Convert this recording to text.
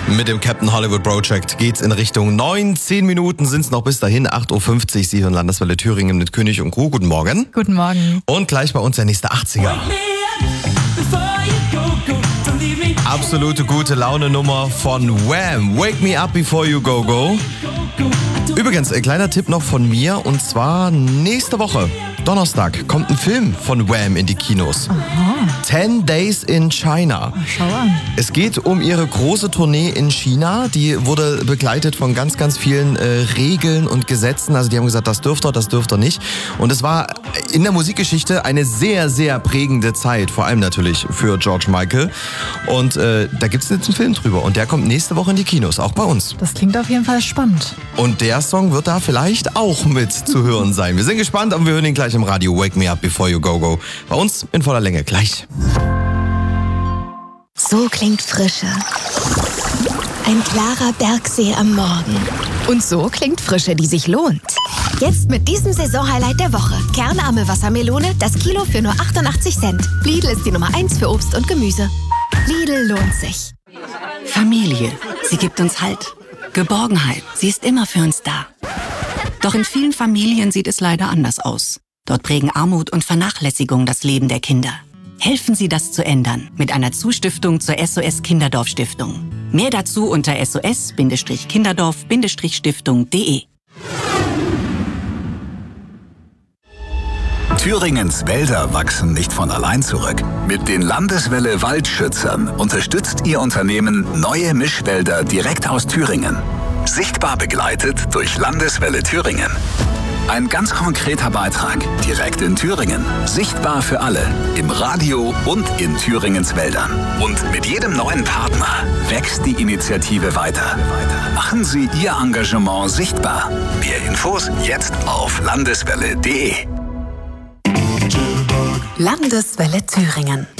Mit dem Captain Hollywood Project geht's in Richtung 9. 10 Minuten sind's noch bis dahin. 8.50 Uhr. Sie hören Landeswelle Thüringen mit König und Kuh. Guten Morgen. Guten Morgen. Und gleich bei uns der nächste 80er. Absolute gute Laune-Nummer von Wham! Wake Me Up Before You Go Go. Übrigens, ein kleiner Tipp noch von mir, und zwar nächste Woche, Donnerstag, kommt ein Film von Wham! In die Kinos. Aha. 10 Days in China. Schau an. Es geht um ihre große Tournee in China. Die wurde begleitet von ganz, ganz vielen Regeln und Gesetzen. Also die haben gesagt, das dürft ihr nicht. Und es war in der Musikgeschichte eine sehr, sehr prägende Zeit. Vor allem natürlich für George Michael. Und da gibt es jetzt einen Film drüber. Und der kommt nächste Woche in die Kinos, auch bei uns. Das klingt auf jeden Fall spannend. Und der Song wird da vielleicht auch mit zu hören sein. Wir sind gespannt, aber wir hören ihn gleich im Radio. Wake Me Up Before You Go Go. Bei uns in voller Länge. Gleich. So klingt Frische. Ein klarer Bergsee am Morgen. Und so klingt Frische, die sich lohnt. Jetzt mit diesem Saisonhighlight der Woche. Kernarme Wassermelone, das Kilo für nur 88 Cent. Lidl ist die Nummer 1 für Obst und Gemüse. Lidl lohnt sich. Familie, sie gibt uns Halt. Geborgenheit, sie ist immer für uns da. Doch in vielen Familien sieht es leider anders aus. Dort prägen Armut und Vernachlässigung das Leben der Kinder. Helfen Sie, das zu ändern mit einer Zustiftung zur SOS Kinderdorf Stiftung. Mehr dazu unter sos-kinderdorf-stiftung.de. Thüringens Wälder wachsen nicht von allein zurück. Mit den Landeswelle Waldschützern unterstützt Ihr Unternehmen neue Mischwälder direkt aus Thüringen. Sichtbar begleitet durch Landeswelle Thüringen. Ein ganz konkreter Beitrag, direkt in Thüringen. Sichtbar für alle, im Radio und in Thüringens Wäldern. Und mit jedem neuen Partner wächst die Initiative weiter. Machen Sie Ihr Engagement sichtbar. Mehr Infos jetzt auf landeswelle.de. Landeswelle Thüringen.